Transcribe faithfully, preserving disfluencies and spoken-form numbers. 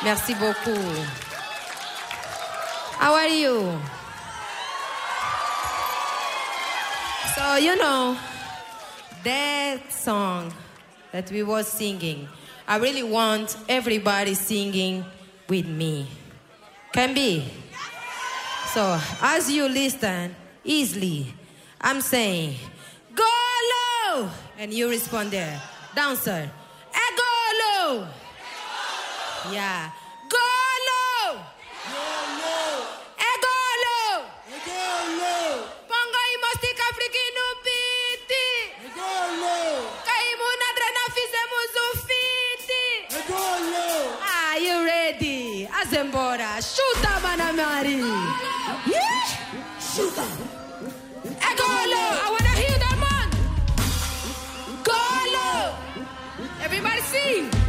Merci beaucoup. How are you? So, you know, that song that we were singing, I really want everybody singing with me. Can be? So, as you listen, easily, I'm saying, go low! And you respond there. Dancer, eh, go low! Yeah. Go low! Go low! Eh, go low! Go low! Pongo imostik afrikinu piti! Go low! Kaimuna drena fizemos ufiti! Go low! Are you ready? Azembora, shoot up, Anamari! Yeah? Shoot up! Eh, go low! I wanna hear that man! Go low! Everybody sing!